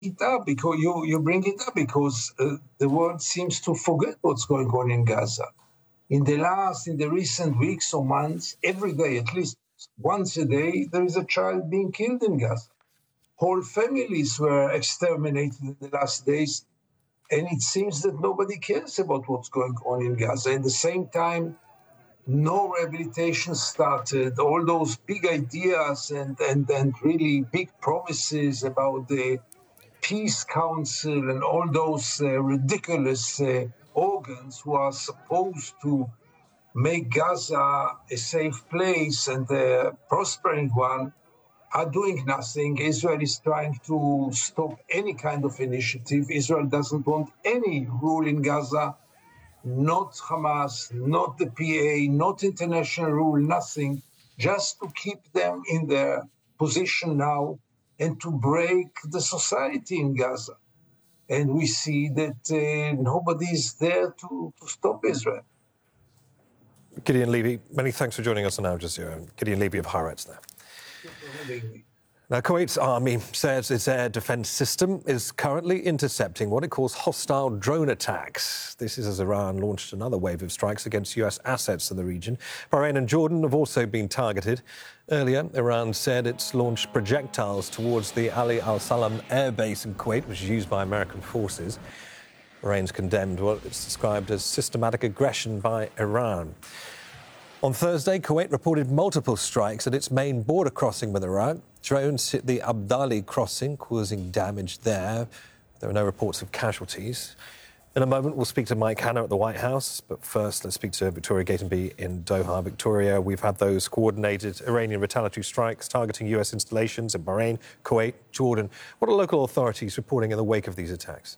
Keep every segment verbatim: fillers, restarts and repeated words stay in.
it up because you, you bring it up because uh, the world seems to forget what's going on in Gaza. In the last, in the recent weeks or months, every day, at least once a day, there is a child being killed in Gaza. Whole families were exterminated in the last days, and it seems that nobody cares about what's going on in Gaza. At the same time, no rehabilitation started. All those big ideas and, and, and really big promises about the Peace Council and all those uh, ridiculous uh, organs who are supposed to make Gaza a safe place and a prospering one are doing nothing. Israel is trying to stop any kind of initiative. Israel doesn't want any rule in Gaza, not Hamas, not the P A, not international rule, nothing, just to keep them in their position now and to break the society in Gaza. And we see that uh, nobody is there to, to stop Israel. Gideon Levy, many thanks for joining us on Al Jazeera. Gideon Levy of Haaretz there. Now, Kuwait's army says its air defence system is currently intercepting what it calls hostile drone attacks. This is as Iran launched another wave of strikes against U S assets in the region. Bahrain and Jordan have also been targeted. Earlier, Iran said it's launched projectiles towards the Ali al-Salam air base in Kuwait, which is used by American forces. Bahrain's condemned what it's described as systematic aggression by Iran. On Thursday, Kuwait reported multiple strikes at its main border crossing with Iraq. Drones hit the Abdali crossing, causing damage there. There are no reports of casualties. In a moment, we'll speak to Mike Hanna at the White House. But first, let's speak to Victoria Gatenby in Doha. Victoria, we've had those coordinated Iranian retaliatory strikes targeting U S installations in Bahrain, Kuwait, Jordan. What are local authorities reporting in the wake of these attacks?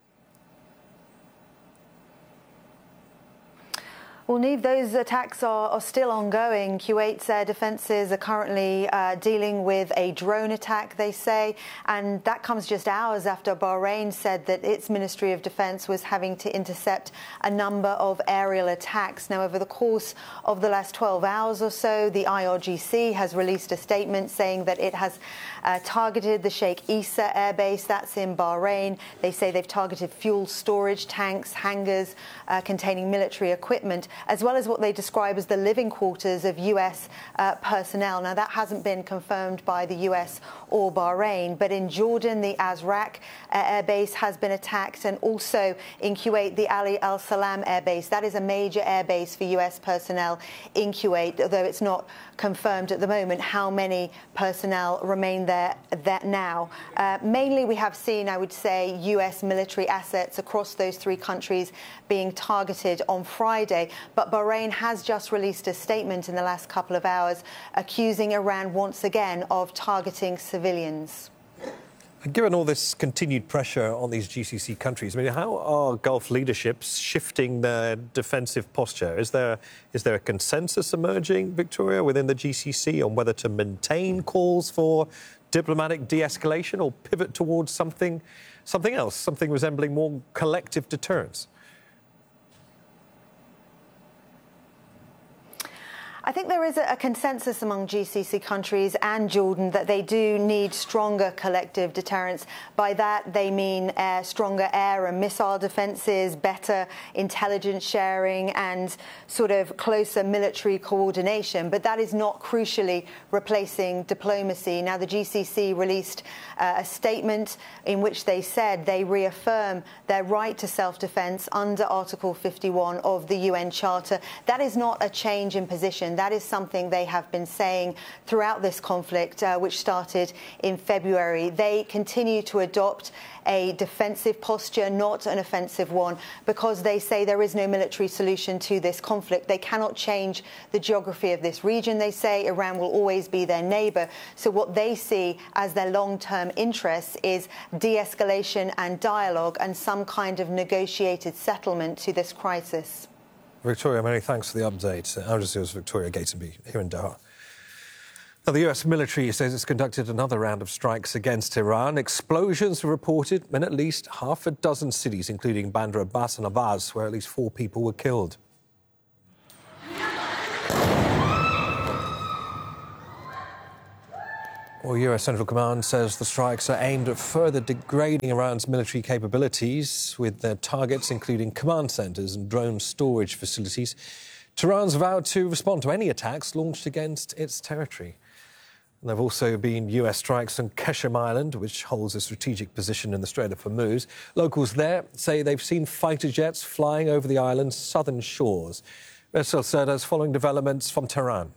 Well, Niamh, those attacks are, are still ongoing. Kuwait's air defences are currently uh, dealing with a drone attack, they say, and that comes just hours after Bahrain said that its Ministry of Defence was having to intercept a number of aerial attacks. Now, over the course of the last twelve hours or so, the I R G C has released a statement saying that it has uh, targeted the Sheikh Issa air base, that's in Bahrain. They say they've targeted fuel storage tanks, hangars uh, containing military equipment, as well as what they describe as the living quarters of U S uh, personnel. Now, that hasn't been confirmed by the U S or Bahrain, but in Jordan, the Azraq uh, air base has been attacked, and also in Kuwait, the Ali al-Salam air base. That is a major air base for U S personnel in Kuwait, although it's not confirmed at the moment how many personnel remain there that now. Uh, mainly, we have seen, I would say, U S military assets across those three countries being targeted on Friday. But Bahrain has just released a statement in the last couple of hours accusing Iran once again of targeting civilians. Given all this continued pressure on these G C C countries, I mean, how are Gulf leaderships shifting their defensive posture? Is there is there a consensus emerging, Victoria, within the G C C on whether to maintain calls for diplomatic de-escalation or pivot towards something, something else, something resembling more collective deterrence? I think there is a consensus among G C C countries and Jordan that they do need stronger collective deterrence. By that, they mean uh, stronger air and missile defences, better intelligence sharing and sort of closer military coordination. But that is not crucially replacing diplomacy. Now, the G C C released uh, a statement in which they said they reaffirm their right to self-defence under Article fifty-one of the U N Charter. That is not a change in position. That is something they have been saying throughout this conflict, uh, which started in February. They continue to adopt a defensive posture, not an offensive one, because they say there is no military solution to this conflict. They cannot change the geography of this region. They say Iran will always be their neighbour. So what they see as their long-term interests is de-escalation and dialogue and some kind of negotiated settlement to this crisis. Victoria, many thanks for the update. Al Jazeera's Victoria Gatenby here in Doha. Now, the U S military says it's conducted another round of strikes against Iran. Explosions were reported in at least half a dozen cities, including Bandar Abbas and Awaz, where at least four people were killed. Well, U S Central Command says the strikes are aimed at further degrading Iran's military capabilities, with their targets including command centres and drone storage facilities. Tehran's vowed to respond to any attacks launched against its territory. And there have also been U S strikes on Qeshm Island, which holds a strategic position in the Strait of Hormuz. Locals there say they've seen fighter jets flying over the island's southern shores. Veysel Serdar following developments from Tehran.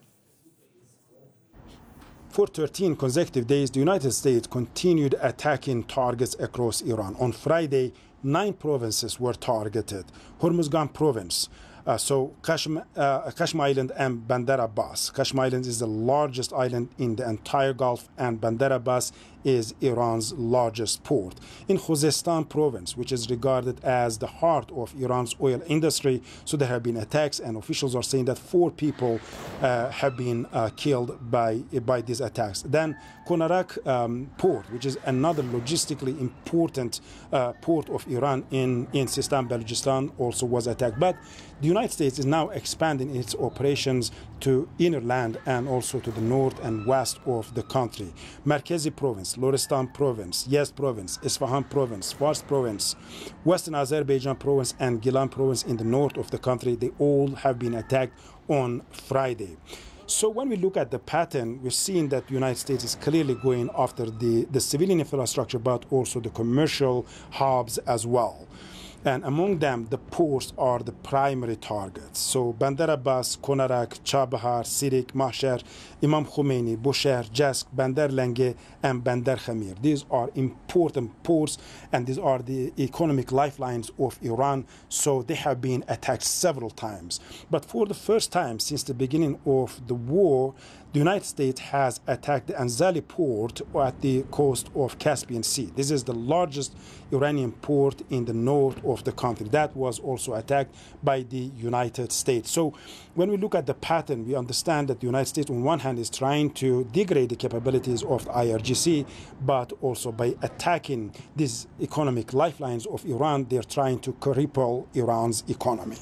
For thirteen consecutive days, the United States continued attacking targets across Iran. On Friday, nine provinces were targeted. Hormuzgan province, uh, so Qeshm, uh, Qeshm Island and Bandar Abbas. Qeshm Island is the largest island in the entire Gulf, and Bandar Abbas is Iran's largest port. In Khuzestan province, which is regarded as the heart of Iran's oil industry, so there have been attacks, and officials are saying that four people uh, have been uh, killed by, by these attacks. Then Konarak um, port, which is another logistically important uh, port of Iran in, in Sistan, Balochistan, also was attacked. But the United States is now expanding its operations to inner land and also to the north and west of the country. Markazi province, Lorestan province, Yazd province, Isfahan province, Fars province, Western Azerbaijan province, and Gilan province in the north of the country, they all have been attacked on Friday. So when we look at the pattern, we're seeing that the United States is clearly going after the, the civilian infrastructure, but also the commercial hubs as well. And among them, the ports are the primary targets. So Bandar Abbas, Konarak, Chabahar, Sirik, Mahshar, Imam Khomeini, Bushehr, Jask, Bandar Lenge, and Bandar Khamir. These are important ports, and these are the economic lifelines of Iran. So they have been attacked several times. But for the first time since the beginning of the war, the United States has attacked the Anzali port at the coast of Caspian Sea. This is the largest Iranian port in the north of the country. That was also attacked by the United States. So when we look at the pattern, we understand that the United States, on one hand, is trying to degrade the capabilities of the I R G C, but also by attacking these economic lifelines of Iran, they're trying to cripple Iran's economy.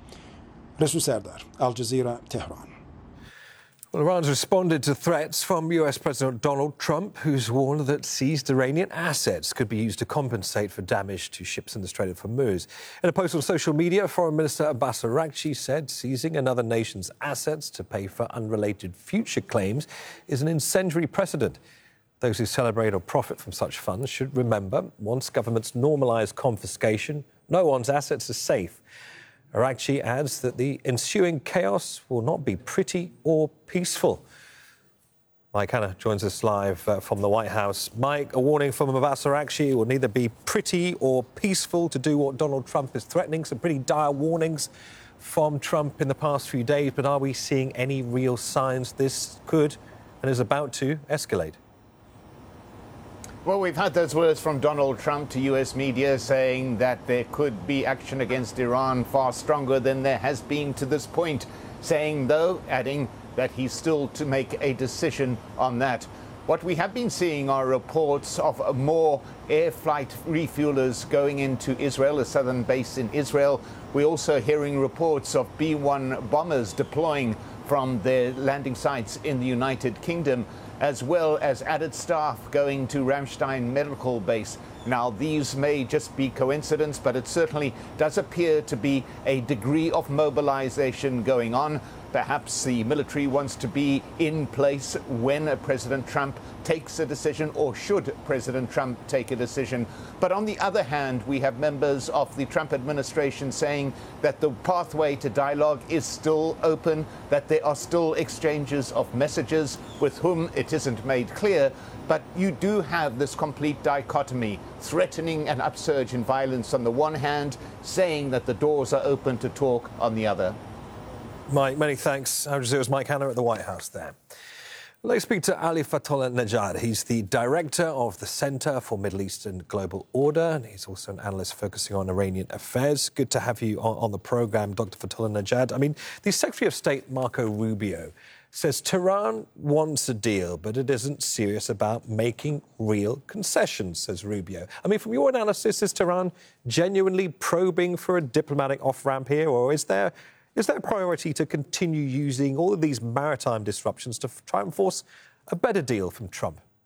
Veysel Serdar, Al Jazeera, Tehran. Well, Iran's responded to threats from U S President Donald Trump, who's warned that seized Iranian assets could be used to compensate for damage to ships in the Strait of Hormuz. In a post on social media, Foreign Minister Abbas Araghchi said seizing another nation's assets to pay for unrelated future claims is an incendiary precedent. Those who celebrate or profit from such funds should remember, once governments normalise confiscation, no one's assets are safe. Araghchi adds that the ensuing chaos will not be pretty or peaceful. Mike Hanna joins us live uh, from the White House. Mike, a warning from Abbas Araghchi, it will neither be pretty or peaceful to do what Donald Trump is threatening. Some pretty dire warnings from Trump in the past few days, but are we seeing any real signs this could and is about to escalate? Well, we've had those words from Donald Trump to U S media saying that there could be action against Iran far stronger than there has been to this point, saying, though, adding that he's still to make a decision on that. What we have been seeing are reports of more air flight refuelers going into Israel, a southern base in Israel. We're also hearing reports of B one bombers deploying from their landing sites in the United Kingdom, as well as added staff going to Ramstein Medical Base. Now, these may just be coincidence, but it certainly does appear to be a degree of mobilization going on. Perhaps the military wants to be in place when President Trump takes a decision, or should President Trump take a decision. But on the other hand, we have members of the Trump administration saying that the pathway to dialogue is still open, that there are still exchanges of messages with whom it isn't made clear. But you do have this complete dichotomy, threatening an upsurge in violence on the one hand, saying that the doors are open to talk on the other. Mike, many thanks. Al Jazeera's Mike Hanna at the White House there. Let's speak to Ali Fatollah Najad. He's the director of the Centre for Middle East and Global Order, and he's also an analyst focusing on Iranian affairs. Good to have you on, on the programme, Doctor Fatollah Najad. I mean, the Secretary of State, Marco Rubio, says Tehran wants a deal, but it isn't serious about making real concessions, says Rubio. I mean, from your analysis, is Tehran genuinely probing for a diplomatic off-ramp here, or is there... Is there a priority to continue using all of these maritime disruptions to try and force a better deal from Trump?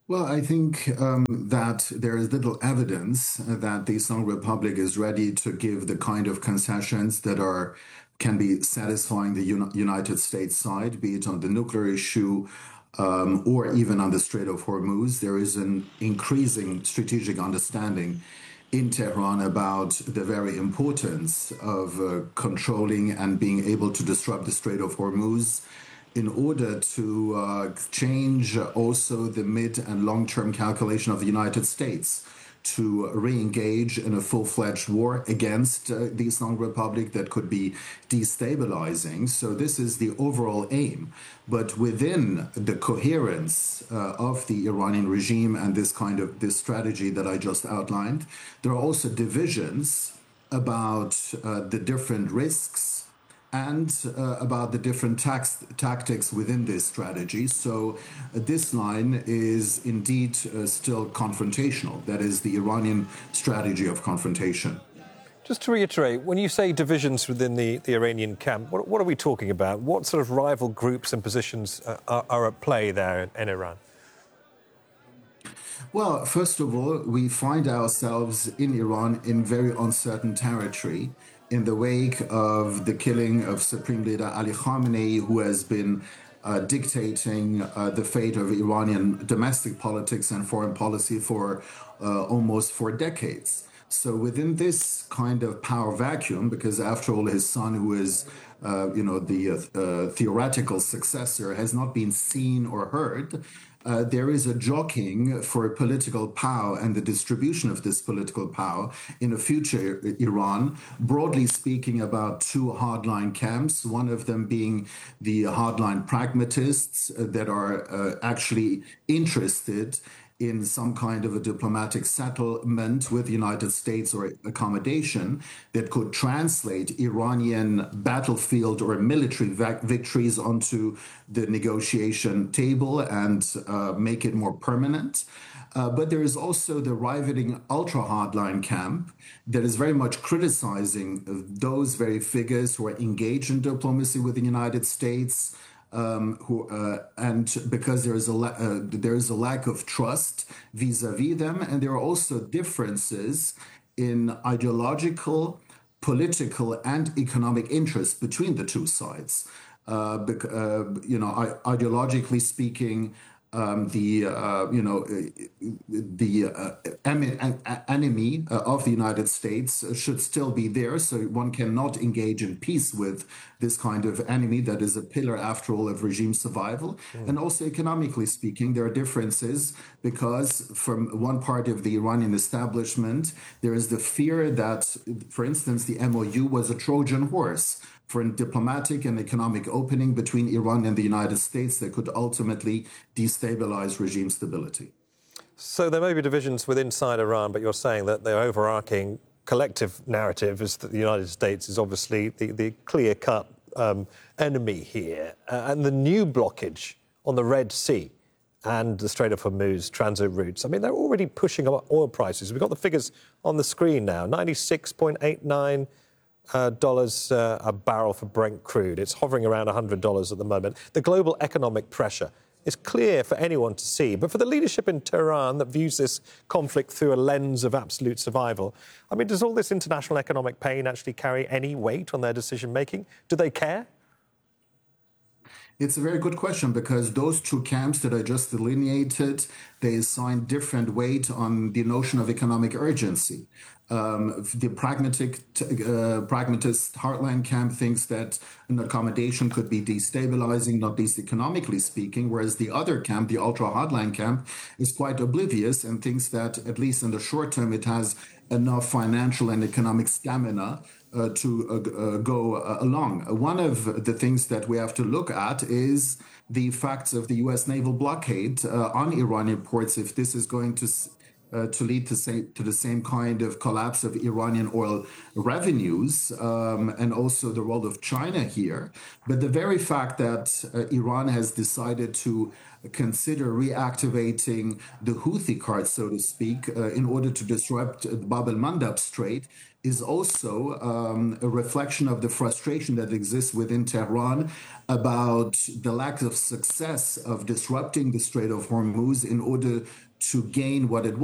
Well, I think um, that there is little evidence that the Islamic Republic is ready to give the kind of concessions that are can be satisfying the Uni- United States side, be it on the nuclear issue um, or even on the Strait of Hormuz. There is an increasing strategic understanding in Tehran about the very importance of uh, controlling and being able to disrupt the Strait of Hormuz in order to uh, change also the mid and long-term calculation of the United States to re-engage in a full-fledged war against uh, the Islamic Republic that could be destabilizing. So this is the overall aim. But within the coherence uh, of the Iranian regime and this kind of this strategy that I just outlined, there are also divisions about uh, the different risks and uh, about the different tax, tactics within this strategy. So uh, this line is indeed uh, still confrontational. That is the Iranian strategy of confrontation. Just to reiterate, when you say divisions within the, the Iranian camp, what, what are we talking about? What sort of rival groups and positions uh, are, are at play there in, in Iran? Well, first of all, we find ourselves in Iran in very uncertain territory in the wake of the killing of Supreme Leader Ali Khamenei, who has been uh, dictating uh, the fate of Iranian domestic politics and foreign policy for uh, almost four decades. So within this kind of power vacuum, because after all, his son, who is, uh, you know, the uh, uh, theoretical successor, has not been seen or heard, Uh, there is a jockeying for political power and the distribution of this political power in a future Iran, broadly speaking, about two hardline camps, one of them being the hardline pragmatists uh, that are uh, actually interested in some kind of a diplomatic settlement with the United States or accommodation that could translate Iranian battlefield or military vac- victories onto the negotiation table and uh, make it more permanent. Uh, but there is also the rivaling ultra-hardline camp that is very much criticizing those very figures who are engaged in diplomacy with the United States, Um, who uh, and because there is a la- uh, there is a lack of trust vis-a-vis them, and there are also differences in ideological, political, and economic interests between the two sides. Uh, bec- uh, you know, I- ideologically speaking, um, the uh, you know the uh, em- enemy uh, of the United States should still be there, so one cannot engage in peace with this kind of enemy that is a pillar, after all, of regime survival. Mm. And also economically speaking, there are differences because from one part of the Iranian establishment, there is the fear that, for instance, the M O U was a Trojan horse for a diplomatic and economic opening between Iran and the United States that could ultimately destabilize regime stability. So there may be divisions within inside Iran, but you're saying that the overarching collective narrative is that the United States is obviously the, the clear-cut um, enemy here. Uh, and the new blockage on the Red Sea and the Strait of Hormuz transit routes, I mean, they're already pushing up oil prices. We've got the figures on the screen now, ninety-six point eight nine Uh, dollars uh, a barrel for Brent crude. It's hovering around one hundred dollars at the moment. The global economic pressure is clear for anyone to see. But for the leadership in Tehran that views this conflict through a lens of absolute survival, I mean, does all this international economic pain actually carry any weight on their decision-making? Do they care? It's a very good question because those two camps that I just delineated, they assign different weight on the notion of economic urgency. Um, the pragmatic, uh, pragmatist heartland camp thinks that an accommodation could be destabilizing, not least economically speaking, whereas the other camp, the ultra-hardline camp, is quite oblivious and thinks that, at least in the short term, it has enough financial and economic stamina Uh, to uh, uh, go uh, along. One of the things that we have to look at is the effects of the U S naval blockade uh, on Iranian ports, if this is going to uh, to lead to, say, to the same kind of collapse of Iranian oil revenues, um, and also the role of China here. But the very fact that uh, Iran has decided to consider reactivating the Houthi card, so to speak, uh, in order to disrupt the Bab el-Mandab Strait is also um, a reflection of the frustration that exists within Tehran about the lack of success of disrupting the Strait of Hormuz in order to gain what it